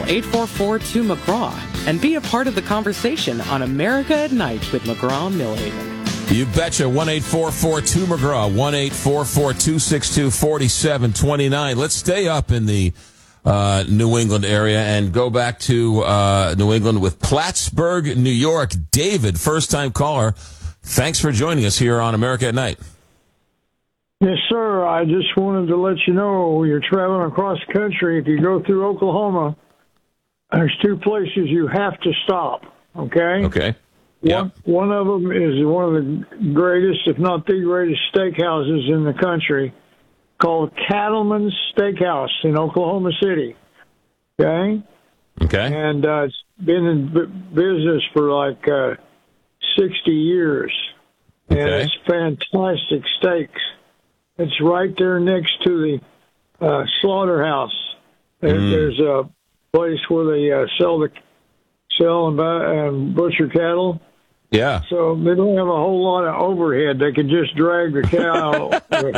844-2McGraw and be a part of the conversation on America at Night with McGraw-Millhaven. You betcha. 1-844-2McGraw, 1-844-262-4729. Let's stay up in the New England area and go back to New England with Plattsburgh, New York. David, first-time caller. Thanks for joining us here on America at Night. Yes, sir. I just wanted to let you know you're traveling across the country. If you go through Oklahoma, there's two places you have to stop, okay? Okay. Yeah. One of them is one of the greatest, if not the greatest, steakhouses in the country, called Cattleman's Steakhouse in Oklahoma City. Okay? Okay. And it's been in business for like 60 years. And it's fantastic steaks. It's right there next to the slaughterhouse. There's a place where they sell and buy and butcher cattle. Yeah. So they don't have a whole lot of overhead. They can just drag the cow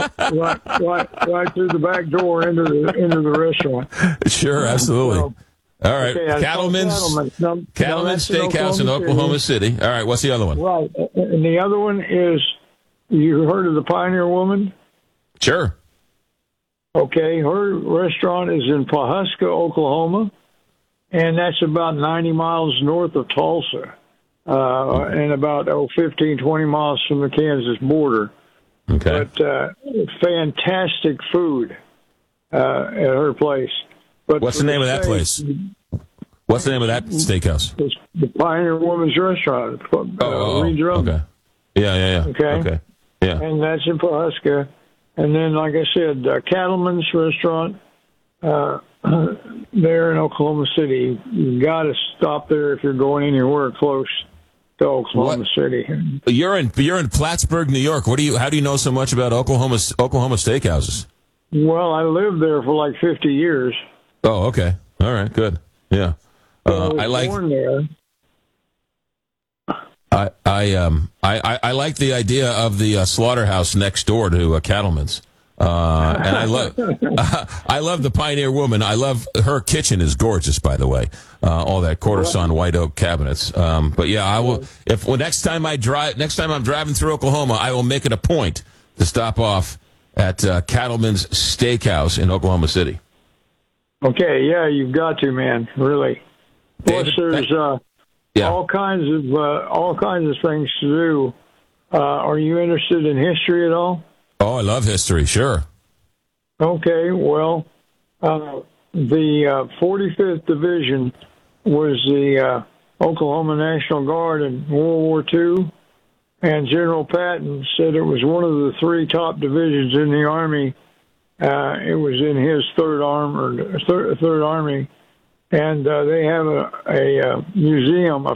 right through the back door into the restaurant. Sure, absolutely. So, all right. okay, Cattleman's Steakhouse in Oklahoma City. All right. What's the other one? Right. And the other one is, you heard of the Pioneer Woman? Sure. Okay. Her restaurant is in Pawhuska, Oklahoma, and that's about 90 miles north of Tulsa. And about 15, 20 miles from the Kansas border. Okay. But fantastic food at her place. But what's the name of that place? What's the name of that steakhouse? It's the Pioneer Woman's Restaurant. Okay. Yeah. Okay. Yeah. And that's in Pawhuska. And then, like I said, Cattleman's Restaurant there in Oklahoma City. You got to stop there if you're going anywhere close to Oklahoma City. You're in Plattsburgh, New York. How do you know so much about Oklahoma steakhouses? Well, I lived there for like 50 years. Oh, okay. All right, good. Yeah. I was born there. I like the idea of the slaughterhouse next door to Cattleman's. And I love the Pioneer Woman. I love her kitchen is gorgeous, by the way. All that quarter sawn white oak cabinets. But yeah, I will. Next time I'm driving through Oklahoma, I will make it a point to stop off at Cattleman's Steakhouse in Oklahoma City. Okay, yeah, you've got to, man. Really. Plus, there's all kinds of things to do. Are you interested in history at all? Oh, I love history, sure. Okay, well, the 45th Division was the Oklahoma National Guard in World War II, and General Patton said it was one of the three top divisions in the Army. It was in his Third Army, and they have a museum, a